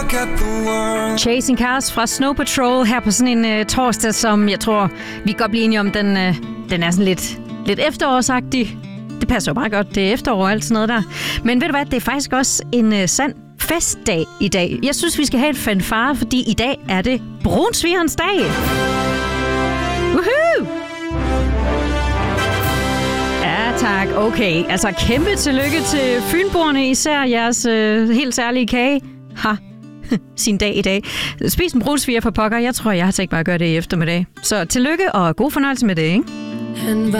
Chasing Cars fra Snow Patrol her på sådan en torsdag, som jeg tror, vi kan godt blive enige om, den er sådan lidt efterårsagtig. Det passer jo meget godt, det er efterår og alt sådan noget der. Men ved du hvad, det er faktisk også en sand festdag i dag. Jeg synes, vi skal have et fanfare, fordi i dag er det brunsvigerens dag. Woohoo! Ja, tak. Okay, altså kæmpe tillykke til fynboerne, især jeres helt særlige kage. Sin dag i dag. Spis en brunsviger for pokker. Jeg tror, jeg har tænkt mig at gøre det i eftermiddag. Så tillykke og god fornøjelse med det, ikke?